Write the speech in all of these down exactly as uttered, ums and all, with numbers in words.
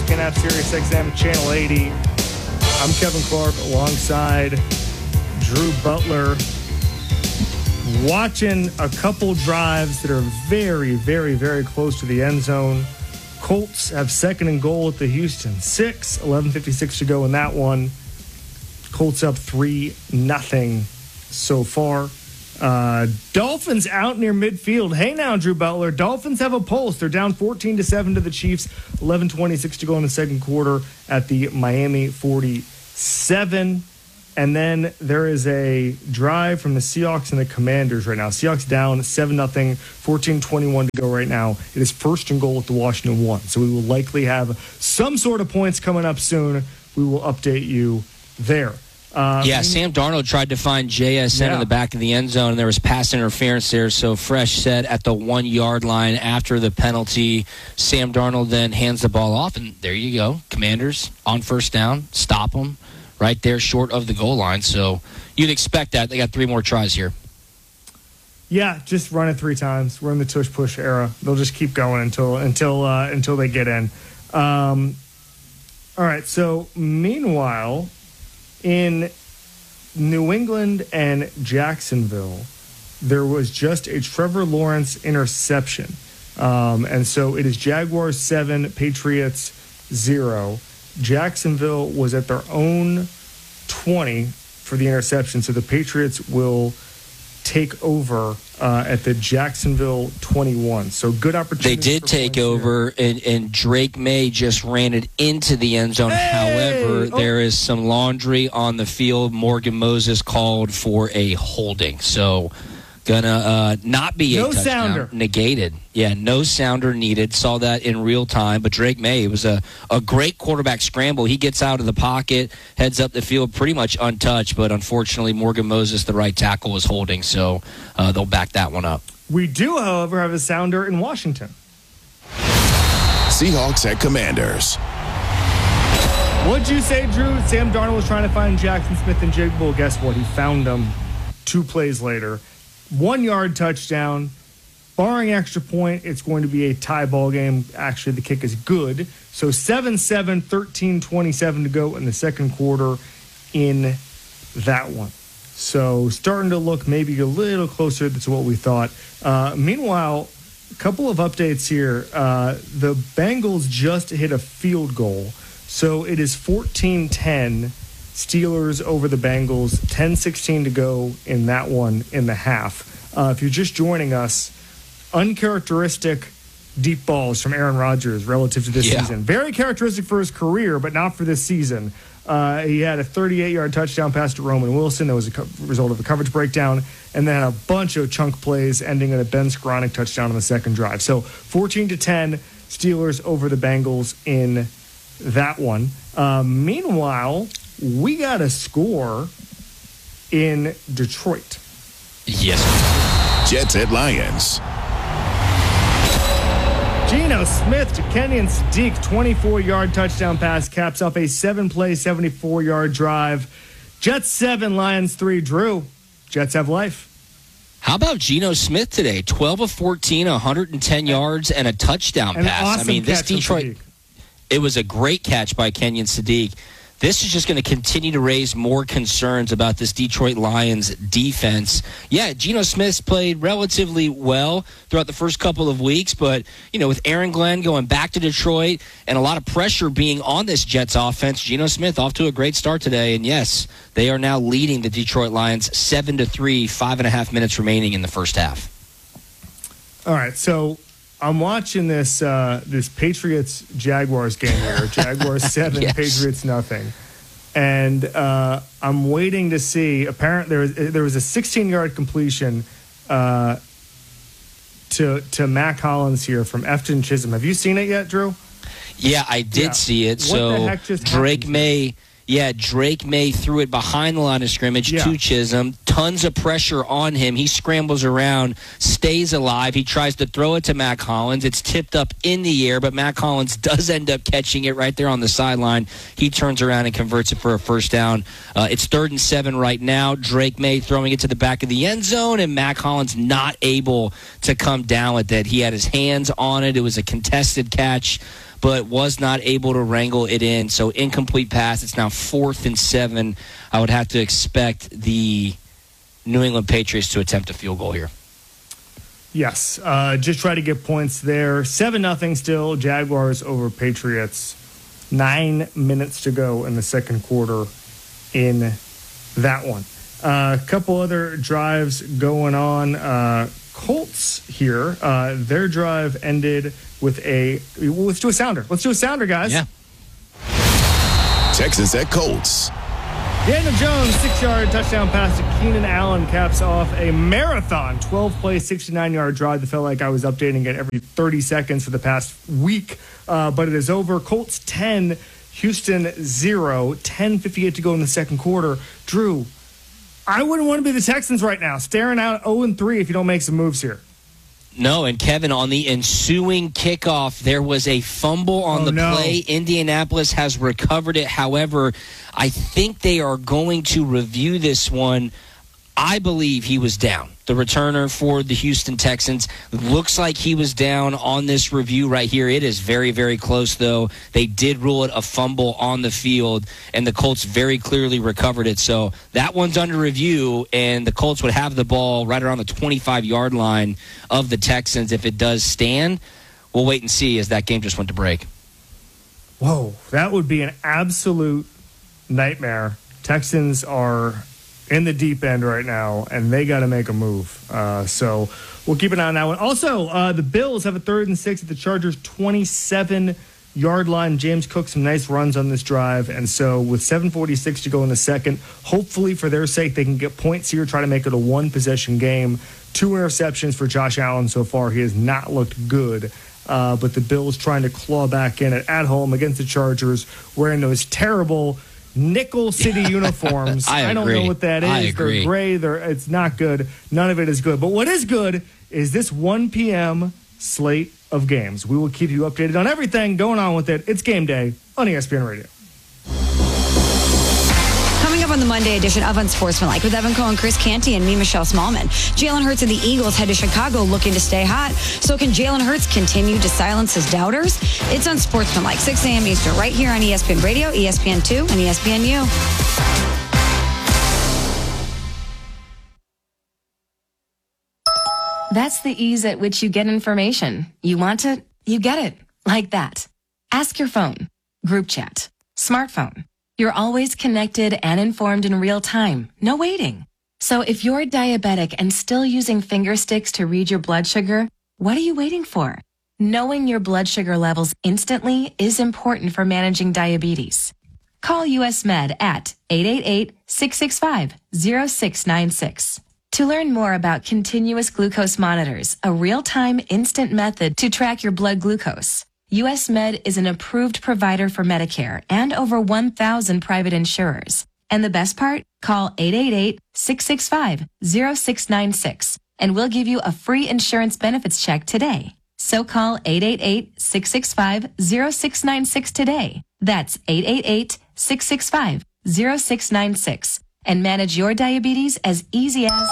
second half, Sirius X M, Channel eighty. I'm Kevin Clark alongside Drew Butler. Watching a couple drives that are very, very, very close to the end zone. Colts have second and goal at the Houston six. eleven fifty-six to go in that one. Colts up three nothing so far. Uh, Dolphins out near midfield. Hey now, Drew Butler. Dolphins have a pulse. They're down fourteen to seven to the Chiefs. eleven twenty-six to go in the second quarter at the Miami forty-seven. And then there is a drive from the Seahawks and the Commanders right now. Seahawks down seven nothing, fourteen twenty-one to go right now. It is first and goal at the Washington one. So we will likely have some sort of points coming up soon. We will update you there. Uh, yeah, Sam Darnold tried to find J S N yeah. in the back of the end zone, and there was pass interference there. So Fresh said at the one-yard line after the penalty, Sam Darnold then hands the ball off, and there you go. Commanders on first down, stop them right there short of the goal line. So you'd expect that. They got three more tries here. Yeah, just run it three times. We're in the tush-push era. They'll just keep going until until uh, until they get in. Um, all right, so meanwhile, in New England and Jacksonville, there was just a Trevor Lawrence interception. Um, and so it is Jaguars seven, Patriots zero. Jacksonville was at their own twenty for the interception, so the Patriots will take over uh, at the Jacksonville twenty-one. So good opportunity. They did take over, and, and Drake May just ran it into the end zone. Hey! However, Oh. there is some laundry on the field. Morgan Moses called for a holding. So gonna uh, not be a no touchdown. sounder. Negated. Yeah, no sounder needed. Saw that in real time. But Drake May, it was a, a great quarterback scramble. He gets out of the pocket, heads up the field pretty much untouched. But unfortunately, Morgan Moses, the right tackle, was holding. So uh, they'll back that one up. We do, however, have a sounder in Washington. Seahawks at Commanders. What'd you say, Drew? Sam Darnold was trying to find Jackson Smith and Jigba. Well, guess what? He found them two plays later. One-yard touchdown. Barring extra point, it's going to be a tie ball game. Actually, the kick is good. So seven seven, thirteen twenty-seven to go in the second quarter in that one. So starting to look maybe a little closer to what we thought. Uh, meanwhile, a couple of updates here. Uh, the Bengals just hit a field goal. So it is fourteen ten, Steelers over the Bengals, ten sixteen to go in that one in the half. Uh, if you're just joining us, uncharacteristic deep balls from Aaron Rodgers relative to this yeah. season. Very characteristic for his career, but not for this season. Uh, he had a thirty-eight-yard touchdown pass to Roman Wilson. That was a co- result of a coverage breakdown, and then a bunch of chunk plays ending in a Ben Skowronek touchdown on the second drive. So fourteen to ten, Steelers over the Bengals in that one. Uh, meanwhile, we got a score in Detroit. Yes. Jets at Lions. Geno Smith to Kenyon Sadiq, twenty-four-yard touchdown pass, caps off a seven-play, seventy-four-yard drive. Jets seven, Lions three. Drew, Jets have life. How about Geno Smith today? twelve of fourteen, one hundred ten yards, and a touchdown An pass. awesome I mean, this catch from Detroit, Sadiq. it was a great catch by Kenyon Sadiq. This is just going to continue to raise more concerns about this Detroit Lions defense. Yeah, Geno Smith's played relatively well throughout the first couple of weeks, but, you know, with Aaron Glenn going back to Detroit and a lot of pressure being on this Jets offense, Geno Smith off to a great start today. And, yes, they are now leading the Detroit Lions seven to three, five and a half minutes remaining in the first half. All right, so I'm watching this uh, this Patriots Jaguars game here. Jaguars seven, Yes. Patriots nothing, and uh, I'm waiting to see. Apparently, there was, there was a sixteen-yard completion uh, to to Mac Hollins here from Efton Chisholm. Have you seen it yet, Drew? Yeah, I did Yeah. see it. What so the heck just Drake happened? May, yeah, Drake May threw it behind the line of scrimmage Yeah. to Chisholm. Tons of pressure on him. He scrambles around, stays alive. He tries to throw it to Mac Hollins. It's tipped up in the air, but Mac Hollins does end up catching it right there on the sideline. He turns around and converts it for a first down. Uh, it's third and seven right now. Drake May throwing it to the back of the end zone, and Mac Hollins not able to come down with it. He had his hands on it. It was a contested catch. but was not able to wrangle it in. So incomplete pass. It's now fourth and seven. I would have to expect the New England Patriots to attempt a field goal here. Yes, uh, just try to get points there. seven nothing still, Jaguars over Patriots. Nine minutes to go in the second quarter in that one. A uh, couple other drives going on. Uh, Colts here, uh, their drive ended with a, well, let's do a sounder. Let's do a sounder, guys. Yeah. Texans at Colts. Daniel Jones, six-yard touchdown pass to Keenan Allen caps off a marathon twelve-play, sixty-nine-yard drive that felt like I was updating it every thirty seconds for the past week. Uh, but it is over. Colts ten, Houston zero, ten fifty-eight to go in the second quarter. Drew, I wouldn't want to be the Texans right now, staring out oh and three if you don't make some moves here. No, and Kevin, on the ensuing kickoff, there was a fumble on oh, the no. play. Indianapolis has recovered it. However, I think they are going to review this one. I believe he was down. The returner for the Houston Texans looks like he was down on this review right here. It is very, very close, though. They did rule it a fumble on the field, and the Colts very clearly recovered it. So that one's under review, and the Colts would have the ball right around the twenty-five-yard line of the Texans if it does stand. We'll wait and see as that game just went to break. Whoa, that would be an absolute nightmare. Texans are in the deep end right now, and they got to make a move. Uh, so we'll keep an eye on that one. Also, uh, the Bills have a third and six at the Chargers' twenty-seven-yard line. James Cook, some nice runs on this drive. And so with seven forty-six to go in the second, hopefully for their sake, they can get points here, try to make it a one-possession game. Two interceptions for Josh Allen so far. He has not looked good. Uh, but the Bills trying to claw back in at, at home against the Chargers, wearing those terrible Nickel City uniforms. I, I don't know what that is. I agree. They're gray. They're, it's not good. None of it is good. But what is good is this one p.m. slate of games. We will keep you updated on everything going on with it. It's game day on E S P N Radio. Coming up on the Monday edition of Unsportsmanlike with Evan Cohen, Chris Canty, and me, Michelle Smallman. Jalen Hurts and the Eagles head to Chicago looking to stay hot. So can Jalen Hurts continue to silence his doubters? It's Unsportsmanlike, six a.m. Eastern, right here on E S P N Radio, E S P N two, and E S P N U. That's the ease at which you get information. You want it, you get it. Like that. Ask your phone. Group chat. Smartphone. You're always connected and informed in real time. No waiting. So if you're diabetic and still using finger sticks to read your blood sugar, what are you waiting for? Knowing your blood sugar levels instantly is important for managing diabetes. Call U S Med at eight eight eight, six six five, zero six nine six. To learn more about continuous glucose monitors, a real-time instant method to track your blood glucose, U S Med is an approved provider for Medicare and over one thousand private insurers. And the best part? Call eight eight eight, six six five, zero six nine six and we'll give you a free insurance benefits check today. So call eight eight eight, six six five, zero six nine six today. That's eight eight eight, six six five, zero six nine six and manage your diabetes as easy as...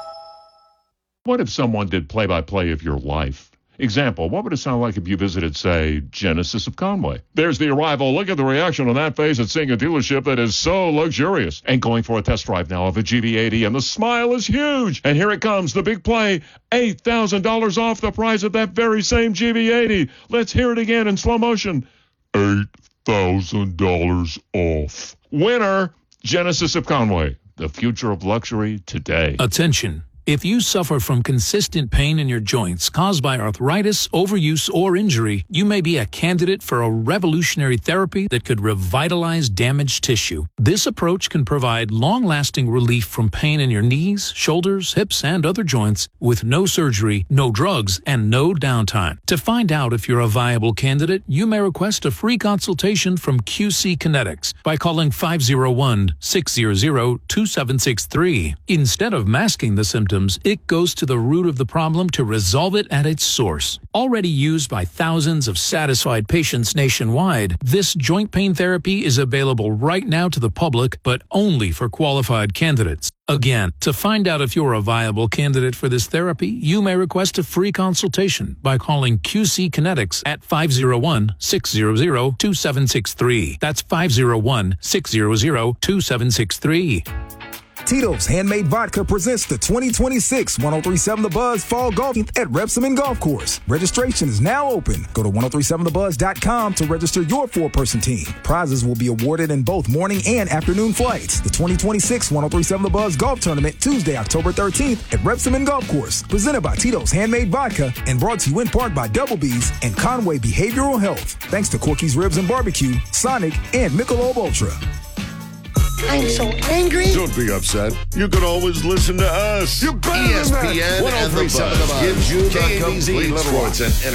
What if someone did play-by-play of your life? Example, what would it sound like if you visited, say, Genesis of Conway? There's the arrival. Look at the reaction on that face at seeing a dealership that is so luxurious. And going for a test drive now of a G V eighty, and the smile is huge. And here it comes, the big play, eight thousand dollars off the price of that very same G V eighty. Let's hear it again in slow motion. eight thousand dollars off. Winner, Genesis of Conway. The future of luxury today. Attention. If you suffer from consistent pain in your joints caused by arthritis, overuse, or injury, you may be a candidate for a revolutionary therapy that could revitalize damaged tissue. This approach can provide long-lasting relief from pain in your knees, shoulders, hips, and other joints with no surgery, no drugs, and no downtime. To find out if you're a viable candidate, you may request a free consultation from Q C Kinetics by calling five oh one, six hundred, two seven six three. Instead of masking the symptoms, symptoms, it goes to the root of the problem to resolve it at its source. Already used by thousands of satisfied patients nationwide, this joint pain therapy is available right now to the public, but only for qualified candidates. Again, to find out if you're a viable candidate for this therapy, you may request a free consultation by calling Q C Kinetics at five oh one, six hundred, two seven six three. That's five oh one, six hundred, two seven six three. Tito's Handmade Vodka presents the twenty twenty-six one oh three seven The Buzz Fall Golf at Repsamen Golf Course. Registration is now open. Go to ten thirty-seven the buzz dot com to register your four-person team. Prizes will be awarded in both morning and afternoon flights. The twenty twenty-six one oh three seven The Buzz Golf Tournament, Tuesday, October thirteenth at Repsamen Golf Course. Presented by Tito's Handmade Vodka and brought to you in part by Double B's and Conway Behavioral Health. Thanks to Corky's Ribs and Barbecue, Sonic, and Michelob Ultra. I'm so angry. Don't be upset. You can always listen to us. You're better E S P N than that. and The Buzz gives you the complete sports and